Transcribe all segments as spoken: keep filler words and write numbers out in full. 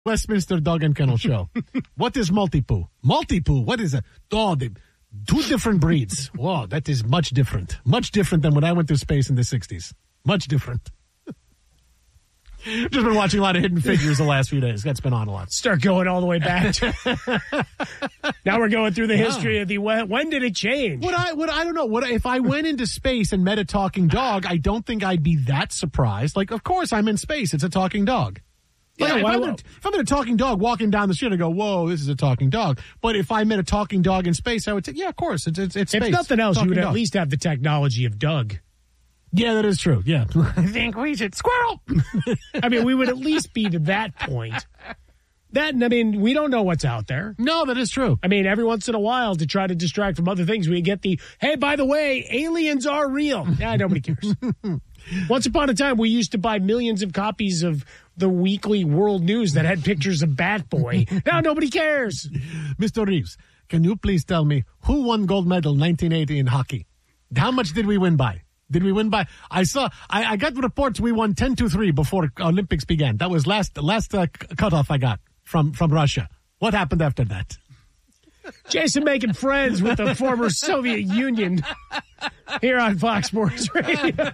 Westminster Dog and Kennel Show. What is multi-poo? Multi-poo, what is it? Oh, the, two different breeds. Whoa, that is much different. Much different than when I went to space in the sixties. Much different. Just been watching a lot of Hidden Figures the last few days. That's been on a lot. Start going all the way back. To now we're going through the history yeah. of the when, when did it change? Would I? Would I don't know. Would I, if I went into space and met a talking dog? I don't think I'd be that surprised. Like, of course, I'm in space. It's a talking dog. Like, Yeah, if, why, I'm in, if I'm in a talking dog walking down the street, I go, "Whoa, this is a talking dog." But if I met a talking dog in space, I would say, "Yeah, of course, it's it's, it's if space." nothing else, you would dog. at least have the technology of Doug. Yeah, that is true. Yeah. I think we should squirrel. I mean, we would at least be to that point. That, I mean, we don't know what's out there. No, that is true. I mean, every once in a while, to try to distract from other things, we get the, hey, by the way, aliens are real. Yeah, nobody cares. Once upon a time, we used to buy millions of copies of the weekly World News that had pictures of Bat Boy. Now nobody cares. Mister Reeves, can you please tell me who won gold medal nineteen eighty in hockey? How much did we win by? Did we win by? I saw. I, I got reports we won ten to three before Olympics began. That was last last uh, cutoff I got from from Russia. What happened after that? Jason making friends with the former Soviet Union here on Fox Sports Radio.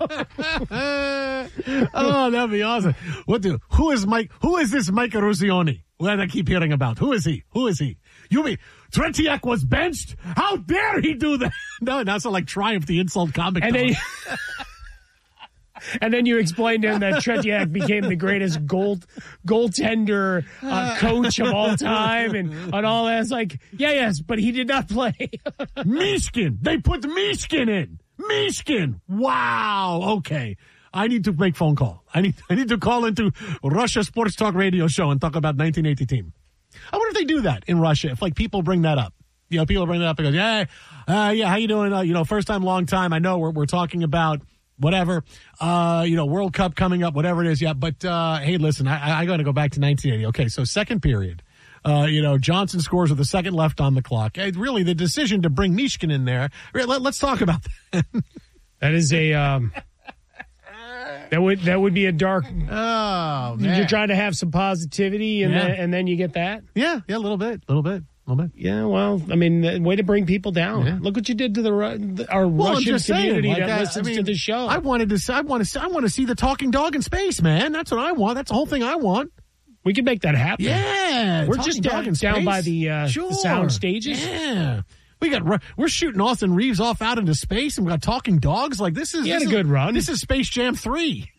Oh, that'd be awesome. What do? Who is Mike? Who is this Mike Eruzione that I keep hearing about? Who is he? Who is he? You mean Tretiak was benched? How dare he do that? No, that's like Triumph, the insult comic. And then, and then you explained to him that Tretiak became the greatest goal goaltender uh, coach of all time, and, and all that. It's like, yeah, yes, but he did not play. Mishkin. They put Mishkin in. Mishkin. Wow. Okay. I need to make phone call. I need I need to call into Russia Sports Talk Radio show and talk about nineteen eighty team. I wonder if they do that in Russia. If like people bring that up, you know, people bring that up and go, yeah, uh, yeah, how you doing? Uh, you know, first time, long time. I know we're we're talking about whatever, uh, you know, World Cup coming up, whatever it is. Yeah, but uh, hey, listen, I, I got to go back to nineteen eighty. Okay, so second period. Uh, you know, Johnson scores with a second left on the clock. Hey, really, the decision to bring Mishkin in there. Let, let's talk about that. That is a. Um... That would that would be a dark. Oh man! You're trying to have some positivity, and yeah. then, and then you get that. Yeah, yeah, a little bit, a little bit, a little bit. Yeah, well, I mean, way to bring people down. Yeah. Look what you did to the our well, Russian community saying, like, that I, listens I mean, to the show. I wanted to. I want to. I want to see the talking dog in space, man. That's what I want. That's the whole thing I want. We can make that happen. Yeah, we're just down, down by the, uh, sure. the sound stages. Yeah. We got we're shooting Austin Reeves off out into space, and we got talking dogs. Like this is he had this a is, good run. This is Space Jam three.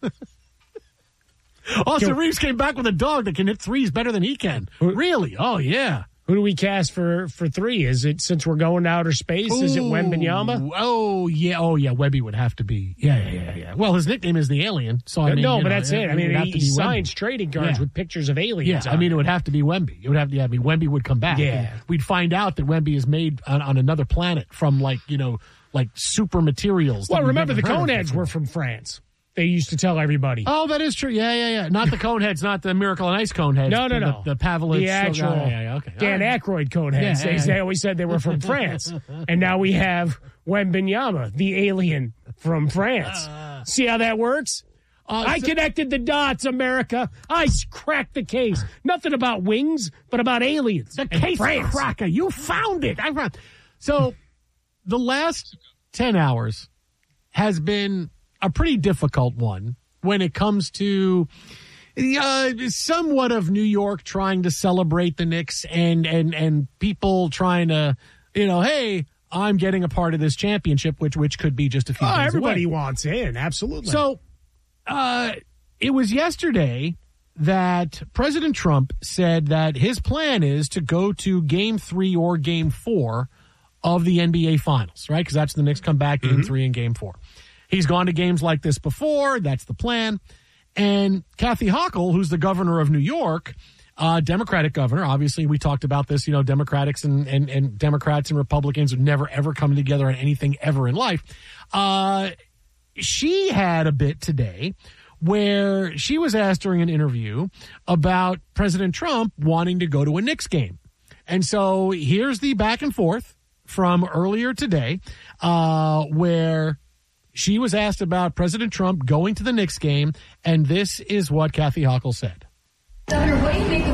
Austin Can, Reeves came back with a dog that can hit threes better than he can. Who, really? Oh yeah. Who do we cast for for three? Is it since we're going to outer space? Ooh, is it Wembanyama? Oh yeah, oh yeah. Webby would have to be. Yeah, yeah, yeah, yeah. Well, his nickname is the Alien, so I mean, no, but know, that's it. I mean, he, he signs trading cards yeah. with pictures of aliens. Yeah, on I mean, it would have to be Wemby. It would have to. Yeah, I mean, Wemby would come back. Yeah, we'd find out that Wemby is made on, on another planet from like you know like super materials. Well, remember the Coneheads were from France. They used to tell everybody. Oh, that is true. Yeah, yeah, yeah. Not the Coneheads, not the Miracle on Ice Coneheads. No, no, no. The, the Pavlovich. The actual oh, yeah, yeah, okay. Dan right. Aykroyd Coneheads. Yeah, they, yeah, they yeah. always said they were from France. And now we have Wembanyama, the alien from France. Uh, See how that works? Uh, I so- connected the dots, America. I cracked the case. Nothing about wings, but about aliens. The case cracker. You found it. I found. So the last ten hours has been a pretty difficult one when it comes to uh, somewhat of New York trying to celebrate the Knicks and, and, and people trying to, you know, hey, I'm getting a part of this championship, which which could be just a few oh, days everybody away. wants in, absolutely. So uh, it was yesterday that President Trump said that his plan is to go to game three or game four of the N B A Finals, right? Because that's the Knicks come back, game mm-hmm. three and game four. He's gone to games like this before. That's the plan. And Kathy Hochul, who's the governor of New York, uh, Democratic governor, obviously we talked about this, you know, Democrats and, and, and Democrats and Republicans would never, ever come together on anything ever in life. Uh, she had a bit today where she was asked during an interview about President Trump wanting to go to a Knicks game. And so here's the back and forth from earlier today uh, where she was asked about President Trump going to the Knicks game, and this is what Kathy Hochul said. Governor, what do you make of